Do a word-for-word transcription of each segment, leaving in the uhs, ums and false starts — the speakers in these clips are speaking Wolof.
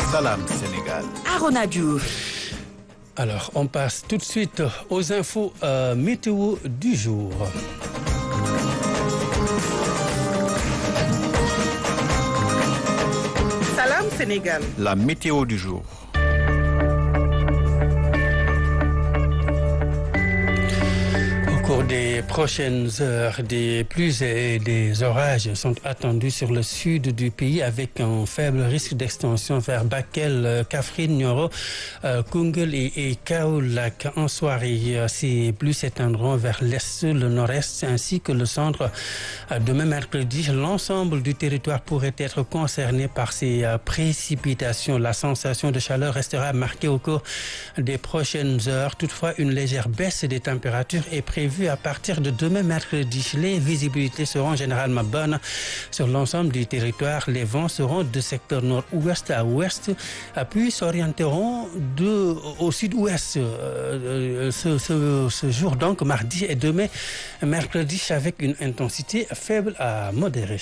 Salam Sénégal. Arona Diouf. Alors, on passe tout de suite aux infos euh, météo du jour. Salam Sénégal. La météo du jour. Au cours des prochaines heures, des pluies et des orages sont attendus sur le sud du pays avec un faible risque d'extension vers Bakel, Kaffrine, Nioro, euh, Koungheul et, et Kaolack. En soirée, ces pluies s'étendront vers l'est, le nord-est ainsi que le centre. Demain mercredi, l'ensemble du territoire pourrait être concerné par ces précipitations. La sensation de chaleur restera marquée au cours des prochaines heures. Toutefois, une légère baisse des températures est prévue à partir de demain mercredi. Les visibilités seront généralement bonnes sur l'ensemble du territoire. Les vents seront de secteur nord-ouest à ouest, puis s'orienteront de, au sud-ouest euh, ce, ce, ce jour, donc mardi et demain mercredi, avec une intensité faible à modérée.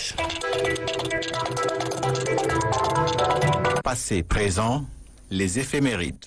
Passé, présent, les éphémérides.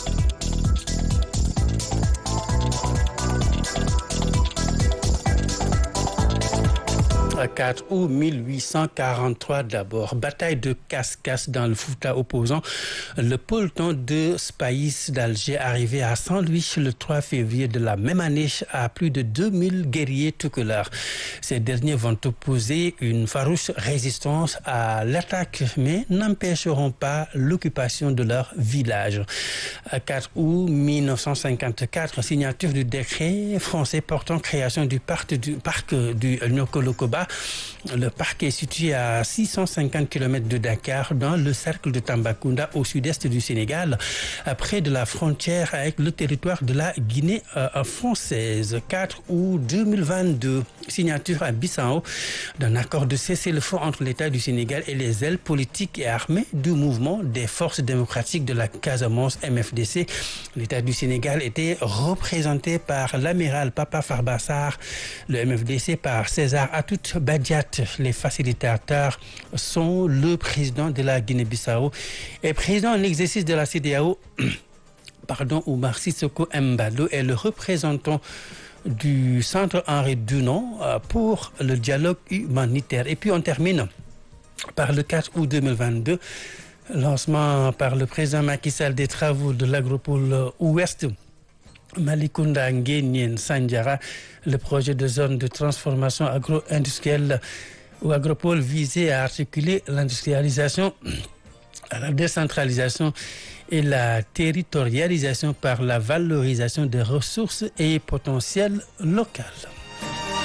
quatre août mille huit cent quarante-trois d'abord, bataille de Kaskas dans le Fouta opposant le peloton de Spaïs d'Alger arrivé à Saint-Louis le trois février de la même année à plus de deux mille guerriers toucouleurs. Ces derniers vont opposer une farouche résistance à l'attaque mais n'empêcheront pas l'occupation de leur village. quatre août mille neuf cent cinquante-quatre, signature du décret français portant création du parc du, parc du Niokolo-Koba. Le parc est situé à six cent cinquante kilomètres de Dakar, dans le cercle de Tambacounda, au sud-est du Sénégal, près de la frontière avec le territoire de la Guinée euh, française. quatre août deux mille vingt-deux, signature à Bissau d'un accord de cessez-le-feu entre l'État du Sénégal et les ailes politiques et armées du mouvement des forces démocratiques de la Casamance, M F D C. L'État du Sénégal était représenté par l'amiral Papa Farbassar, le M F D C par César Atoute Badiat. Les facilitateurs sont le président de la Guinée-Bissau et président en exercice de la C E D E A O, pardon, Oumar Sissoko Embalo, est le représentant du Centre Henri Dunant pour le dialogue humanitaire. Et puis on termine par le quatre août deux mille vingt-deux, lancement par le président Macky Sall des travaux de l'agropole Ouest Malicounda Nguyen Sandiara, le projet de zone de transformation agro-industrielle ou agropole visé à articuler l'industrialisation, la décentralisation et la territorialisation par la valorisation des ressources et potentiels locaux.